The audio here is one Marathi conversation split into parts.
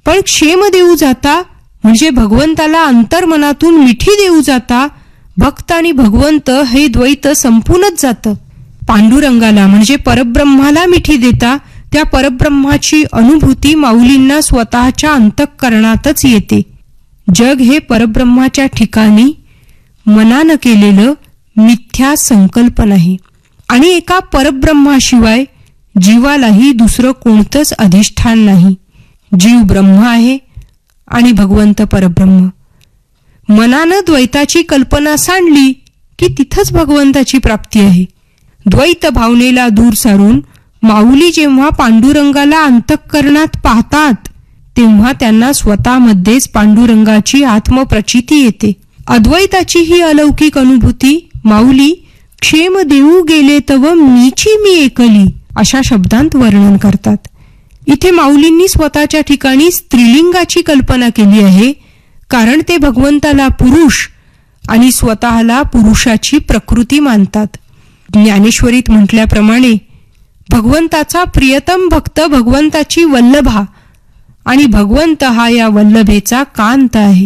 पण क्षेम देऊ जाता म्हणजे भगवंताला अंतर्मनातून मिठी देऊ जाता भक्त आणि भगवंत हे द्वैत संपूनच जातं. पांडुरंगाला म्हणजे परब्रह्माला मिठी देता त्या परब्रह्माची अनुभूती माऊलींना स्वतःच्या अंतःकरणातच येते. जग हे परब्रह्माच्या ठिकाणी मनानं केलेलं मिथ्या संकल्पन आहे आणि एका परब्रह्माशिवाय जीवालाही दुसरं कोणतंच अधिष्ठान नाही. जीव ब्रह्म आहे आणि भगवंत परब्रह्म. मनानं द्वैताची कल्पना सांडली की तिथंच भगवंताची प्राप्ती आहे. द्वैत भावनेला दूर सारून माऊली जेव्हा पांडुरंगाला अंतःकरणात पाहतात तेव्हा त्यांना स्वतःमध्येच पांडुरंगाची आत्मप्रचिती येते. अद्वैताची ही अलौकिक अनुभूती माऊली क्षेम देऊ गेले तव मीची मी एकली अशा शब्दांत वर्णन करतात. इथे माऊलींनी स्वतःच्या ठिकाणी स्त्रीलिंगाची कल्पना केली आहे कारण ते भगवंताला पुरुष आणि स्वतःला पुरुषाची प्रकृती मानतात. ज्ञानेश्वरीत म्हटल्याप्रमाणे भगवंताचा प्रियतम भक्त भगवंताची वल्लभा आणि भगवंत हा या वल्लभेचा कांत आहे.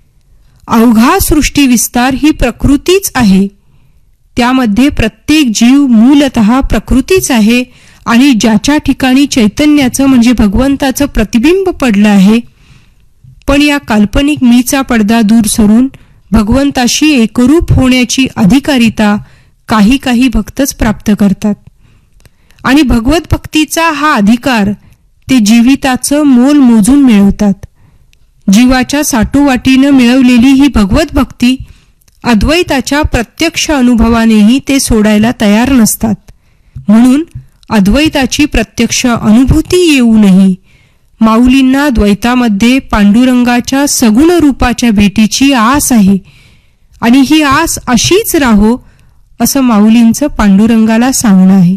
अवघा सृष्टी विस्तार ही प्रकृतीच आहे. त्यामध्ये प्रत्येक जीव मूलतः प्रकृतीच आहे आणि ज्याच्या ठिकाणी चैतन्याचं म्हणजे भगवंताचं प्रतिबिंब पडलं आहे. पण या काल्पनिक मीचा पडदा दूर सरून भगवंताशी एकरूप होण्याची अधिकारिता काही काही भक्तच प्राप्त करतात आणि भगवत भक्तीचा हा अधिकार ते जीविताचं मोल मोजून मिळवतात. जीवाच्या साठोवाटीनं मिळवलेली ही भगवत भक्ती अद्वैताच्या प्रत्यक्ष अनुभवानेही ते सोडायला तयार नसतात. म्हणून अद्वैताची प्रत्यक्ष अनुभूती येऊनही माऊलींना द्वैतामध्ये पांडुरंगाच्या सगुण रूपाच्या भेटीची आस आहे आणि ही आस अशीच राहो असं माऊलींचं पांडुरंगाला सांगणं आहे.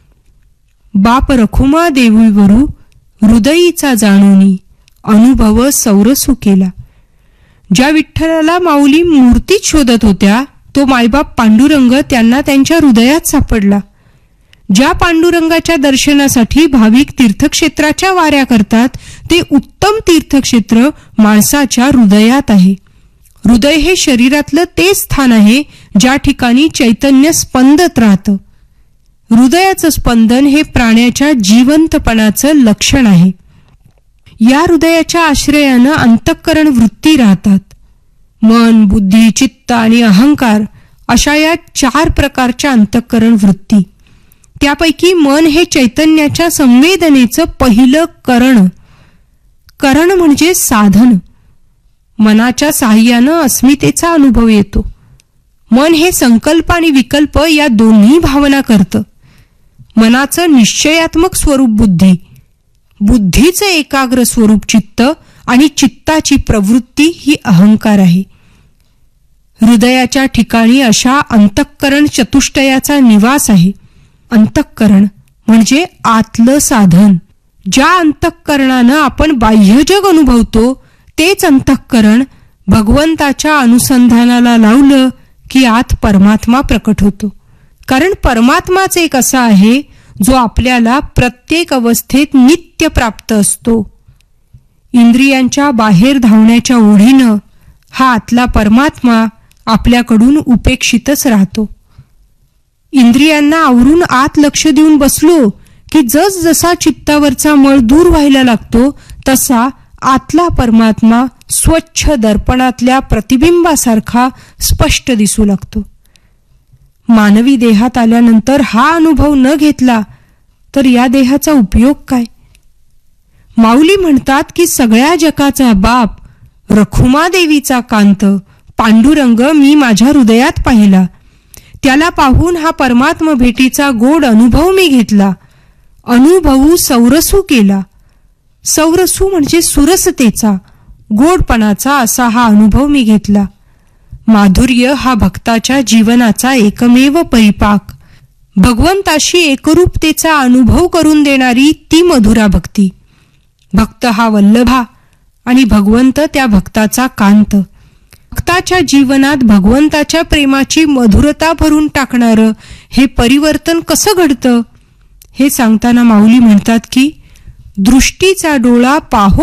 बाप रखुमा देवीवरू हृदयीचा जाणूनी अनुभव सौरसू केला. ज्या विठ्ठलाला माऊली मूर्तीत शोधत होत्या तो मायबाप पांडुरंग त्यांना त्यांच्या हृदयात सापडला. ज्या पांडुरंगाच्या दर्शनासाठी भाविक तीर्थक्षेत्राच्या वाऱ्या करतात ते उत्तम तीर्थक्षेत्र माणसाच्या हृदयात आहे. हृदय हे शरीरातलं ते स्थान आहे ज्या ठिकाणी चैतन्य स्पंदत राहतं. हृदयाचं स्पंदन हे प्राण्याच्या जिवंतपणाचं लक्षण आहे. या हृदयाच्या आश्रयानं अंतःकरण वृत्ती राहतात. मन, बुद्धी, चित्त आणि अहंकार अशा या 4 प्रकारच्या अंतःकरण वृत्ती. त्यापैकी मन हे चैतन्याच्या संवेदनेचं पहिलं करण. करण म्हणजे साधन. मनाच्या साहाय्यानं अस्मितेचा अनुभव येतो. मन हे संकल्प आणि विकल्प या दोन्ही भावना करतं. मनाचं निश्चयात्मक स्वरूप बुद्धी, बुद्धीचं एकाग्र स्वरूप चित्त आणि चित्ताची प्रवृत्ती ही अहंकार आहे. हृदयाच्या ठिकाणी अशा अंतःकरण चतुष्टयाचा निवास आहे. अंतःकरण म्हणजे आतलं साधन. ज्या अंतःकरणानं आपण बाह्यजग अनुभवतो तेच अंतःकरण भगवंताच्या अनुसंधानाला लावलं की आत परमात्मा प्रकट होतो. कारण परमात्माच एक असा आहे जो आपल्याला प्रत्येक अवस्थेत नित्य प्राप्त असतो. इंद्रियांच्या बाहेर धावण्याच्या ओढीनं हा आतला परमात्मा आपल्याकडून उपेक्षितच राहतो. इंद्रियांना आवरून आत लक्ष देऊन बसलो की जसा चित्तावरचा मळ दूर व्हायला लागतो तसा आतला परमात्मा स्वच्छ दर्पणातल्या प्रतिबिंबासारखा स्पष्ट दिसू लागतो. मानवी देहात आल्यानंतर हा अनुभव न घेतला तर या देहाचा उपयोग काय? माऊली म्हणतात की सगळ्या जगाचा बाप रखुमा देवीचा कांत पांडुरंग मी माझ्या हृदयात पाहिला. त्याला पाहून हा परमात्मा भेटीचा गोड अनुभव मी घेतला. अनुभवू सौरसू केला. सौरसू म्हणजे सुरसतेचा, गोडपणाचा असा हा अनुभव मी घेतला. माधुर्य हा भक्ताच्या जीवनाचा एकमेव परिपाक. भगवंताशी एकरूपतेचा अनुभव करून देणारी ती मधुरा भक्ती. भक्त हा वल्लभा आणि भगवंत त्या भक्ताचा कांत. भक्ताच्या जीवनात भगवंताच्या प्रेमाची मधुरता भरून टाकणारं हे परिवर्तन कसं घडतं हे सांगताना माऊली म्हणतात की दृष्टीचा डोळा पाहो